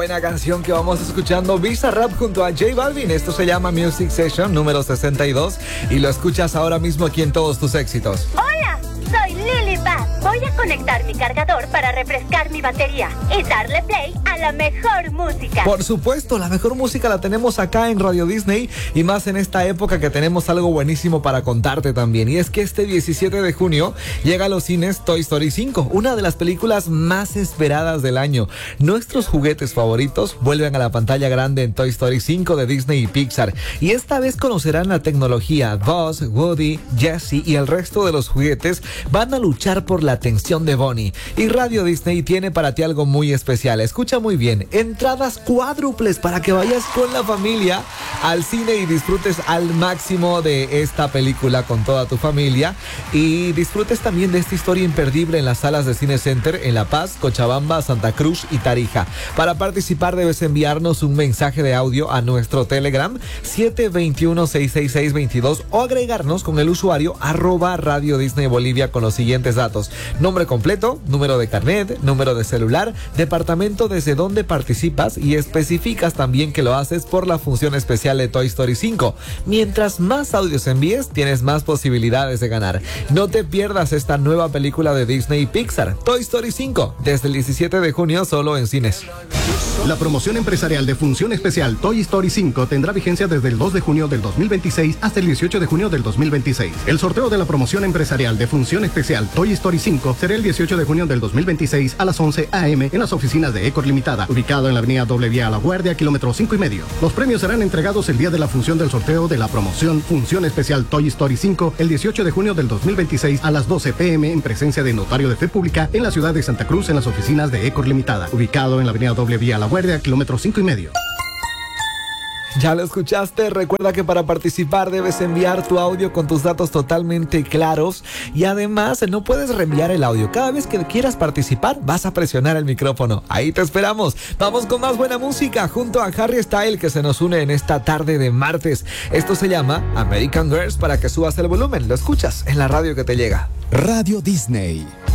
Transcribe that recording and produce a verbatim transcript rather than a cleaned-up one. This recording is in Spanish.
Buena canción que vamos escuchando, Bizarrap junto a J Balvin. Esto se llama Music Session número sesenta y dos y lo escuchas ahora mismo aquí en Todos Tus Éxitos. ¡Hola! Soy Lily Bad. Voy a conectar mi cargador para refrescar mi batería y darle play a la mejor música. Por supuesto, la mejor música la tenemos acá en Radio Disney y más en esta época que tenemos algo buenísimo para contarte también. Y es que este diecisiete de junio llega a los cines Toy Story cinco, una de las películas más esperadas del año. Nuestros juguetes favoritos vuelven a la pantalla grande en Toy Story cinco de Disney y Pixar. Y esta vez conocerán la tecnología. Buzz, Woody, Jessie y el resto de los juguetes van a luchar por la atención de Bonnie. Y Radio Disney tiene para ti algo muy especial. Escucha muy bien. Entradas cuádruples para que vayas con la familia al cine y disfrutes al máximo de esta película con toda tu familia. Y disfrutes también de esta historia imperdible en las salas de Cine Center en La Paz, Cochabamba, Santa Cruz y Tarija. Para participar debes enviarnos un mensaje de audio a nuestro Telegram siete dos uno, seis seis seis, dos dos o agregarnos con el usuario arroba Radio Disney Bolivia con los siguientes datos: nombre completo, número de carnet, número de celular, departamento desde donde participas y especificas también que lo haces por la función especial de Toy Story cinco. Mientras más audios envíes, tienes más posibilidades de ganar. No te pierdas esta nueva película de Disney y Pixar, Toy Story cinco, desde el diecisiete de junio solo en cines. La promoción empresarial de función especial Toy Story cinco tendrá vigencia desde el dos de junio del dos mil veintiséis hasta el dieciocho de junio del dos mil veintiséis. El sorteo de la promoción empresarial de función especial Toy Story cinco será el dieciocho de junio del dos mil veintiséis a las once a eme en las oficinas de Ecor Limitada, ubicado en la avenida Doble Vía a La Guardia, kilómetro cinco y medio. Los premios serán entregados el día de la función del sorteo de la promoción función especial Toy Story cinco el dieciocho de junio del dos mil veintiséis a las doce pe eme en presencia de notario de fe pública en la ciudad de Santa Cruz en las oficinas de Ecor Limitada, ubicado en la avenida Doble Vía a La Guardia, kilómetro cinco y medio. ¿Ya lo escuchaste? Recuerda que para participar debes enviar tu audio con tus datos totalmente claros y además no puedes reenviar el audio. Cada vez que quieras participar vas a presionar el micrófono. Ahí te esperamos. Vamos con más buena música junto a Harry Styles que se nos une en esta tarde de martes. Esto se llama American Girls para que subas el volumen. Lo escuchas en la radio que te llega. Radio Disney.